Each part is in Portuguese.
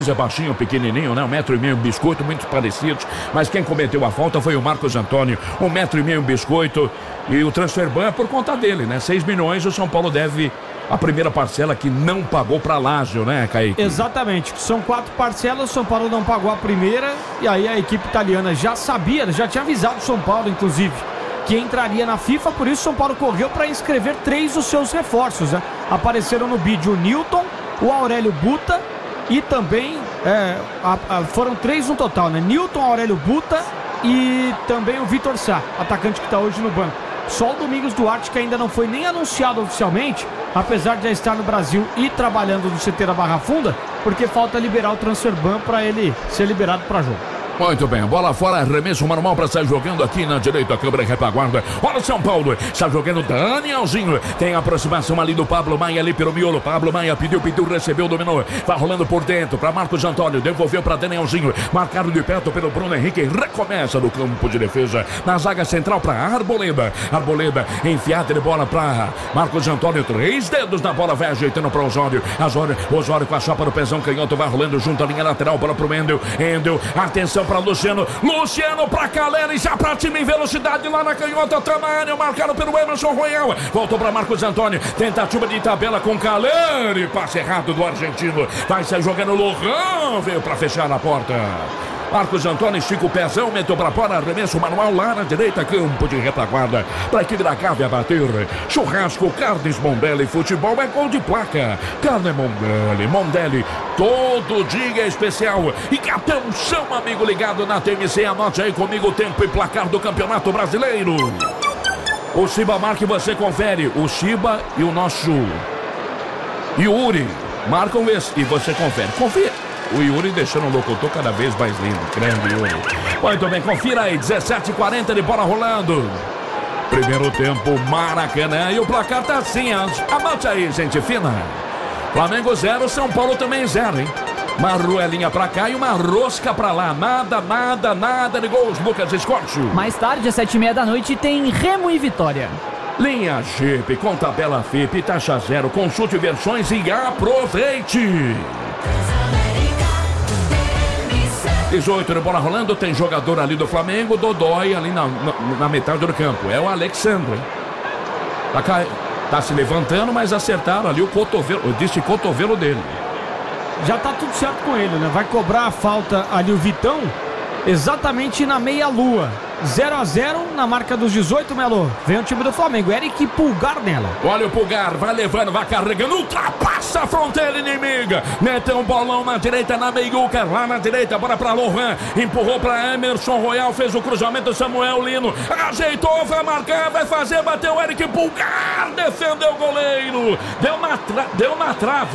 É baixinho, pequenininho, né? 1,5 m, biscoito, muito parecidos. Mas quem cometeu a falta foi o Marcos Antônio. 1,5 m, biscoito. E o transferban é por conta dele, né? 6 milhões, o São Paulo deve a primeira parcela que não pagou para Lazio, né, Kaique? Exatamente. São 4 parcelas, o São Paulo não pagou a primeira. E aí a equipe italiana já sabia, já tinha avisado o São Paulo, inclusive, que entraria na FIFA. Por isso o São Paulo correu para inscrever 3 dos seus reforços, né? Apareceram no bid o Newton, o Aurélio Buta e também foram 3 no total, né? Newton, Aurélio Buta e também o Vitor Sá, atacante que está hoje no banco. Só o Domingos Duarte, que ainda não foi nem anunciado oficialmente, apesar de já estar no Brasil e trabalhando no CT da Barra Funda, porque falta liberar o transferban para ele ser liberado para jogo. Muito bem, bola fora, arremesso manual para sair jogando aqui na direita, câmera retaguarda. Olha o São Paulo, está jogando Danielzinho. Tem aproximação ali do Pablo Maia ali pelo miolo. Pablo Maia pediu, recebeu, dominou. Vai rolando por dentro para Marcos Antônio, devolveu para Danielzinho. Marcado de perto pelo Bruno Henrique, recomeça no campo de defesa. Na zaga central para Arboleda. Arboleda enfiada de bola para Marcos Antônio, 3 dedos na bola, vai ajeitando para Osório. Osório com a chapa no pezão canhoto, vai rolando junto à linha lateral, bola pro Endel. Atenção para Luciano para Caleri, já para time em velocidade lá na canhota, Tamário, marcado pelo Emerson Royal, voltou para Marcos Antônio, tentativa de tabela com Caleri, passe errado do argentino, vai sair jogando Lohan, veio para fechar a porta. Marcos Antônio estica o pezão, meteu para fora, arremesso manual lá na direita, campo de retaguarda, para a equipe da Gávea bater. Churrasco, carnes Mondelli, futebol é gol de placa. Carne Mondelli, todo dia é especial. E atenção, amigo ligado na TMC, anote aí comigo o tempo e placar do Campeonato Brasileiro. O Shiba marca e você confere. O Shiba e o nosso Yuri marcam esse e você confere. Confira. O Yuri deixando o locutor cada vez mais lindo. Grande Yuri. Muito bem, confira aí. 17h40 de bola rolando. Primeiro tempo, Maracanã. E o placar tá assim, anote aí, gente fina. Flamengo 0, São Paulo também 0, hein? Uma ruelinha pra cá e uma rosca pra lá. Nada de gols, Lucas Escorcho. Mais tarde, às 7h30 da noite, tem Remo e Vitória. Linha Jeep com tabela FIP, taxa 0. Consulte versões e aproveite. 18 de bola rolando, tem jogador ali do Flamengo, Dodói ali na metade do campo. É o Alexandre. Tá se levantando, mas acertaram ali o cotovelo, disse cotovelo dele. Já tá tudo certo com ele, né? Vai cobrar a falta ali o Vitão, exatamente na meia-lua. 0-0 na marca dos 18, Melo. Vem o time do Flamengo, Eric Pulgar nela. Olha o Pulgar, vai levando, vai carregando, ultrapassa a fronteira inimiga. Meteu um bolão na direita, na meiuca, lá na direita, bora pra Lohan. Empurrou pra Emerson Royal, fez o cruzamento, Samuel Lino. Ajeitou, vai marcar, vai fazer, bateu o Eric Pulgar, defendeu o goleiro. Deu na trave.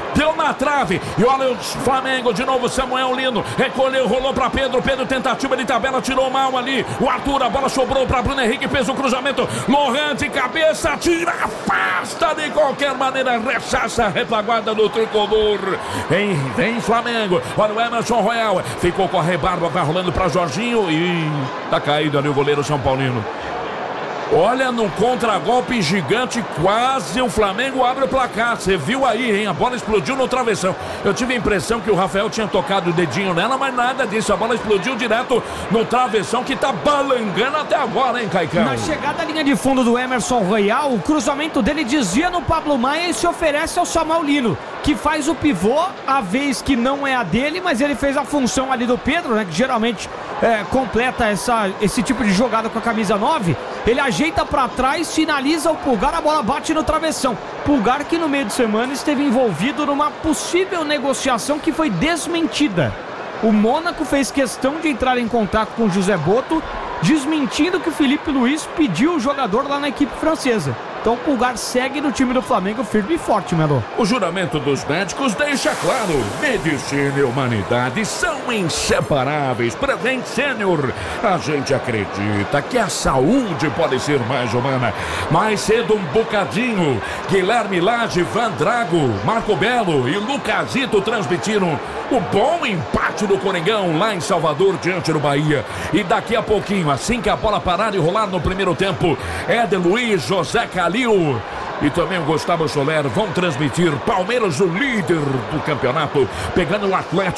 E olha o Flamengo de novo, Samuel Lino recolheu, rolou pra Pedro, tentativa de tabela, tirou mal ali, o Arthur, a bola sobrou pra Bruno Henrique, fez o cruzamento, Lohan de cabeça, tira, afasta de qualquer maneira, rechaça a retaguarda do tricolor. Vem Flamengo, olha o Emerson Royal, ficou com a rebarba, vai rolando pra Jorginho e tá caído ali o goleiro São Paulino. Olha, num contragolpe gigante, quase o Flamengo abre o placar. Você viu aí, hein? A bola explodiu no travessão. Eu tive a impressão que o Rafael tinha tocado o dedinho nela, mas nada disso. A bola explodiu direto no travessão, que tá balangando até agora, hein, Caicão? Na chegada à linha de fundo do Emerson Royal, o cruzamento dele desvia no Pablo Maia e se oferece ao Samuel Lino, que faz o pivô, a vez que não é a dele, mas ele fez a função ali do Pedro, né? Que geralmente completa esse tipo de jogada com a camisa 9. Ele ajeita pra trás, finaliza o Pulgar, a bola bate no travessão. Pulgar que no meio de semana esteve envolvido numa possível negociação que foi desmentida. O Mônaco fez questão de entrar em contato com o José Boto, desmentindo que o Felipe Luiz pediu o jogador lá na equipe francesa. Então o Pulgar segue no time do Flamengo firme e forte, Melo. O juramento dos médicos deixa claro: medicina e humanidade são inseparáveis. Prevent Senior, a gente acredita que a saúde pode ser mais humana. Mais cedo um bocadinho, Guilherme Lage, Van Drago, Marco Belo e Lucasito transmitiram o bom empate do Coringão lá em Salvador diante do Bahia. E daqui a pouquinho, assim que a bola parar e rolar no primeiro tempo, Éder Luiz, José Calil e também o Gustavo Soler vão transmitir Palmeiras, o líder do campeonato, pegando o Atlético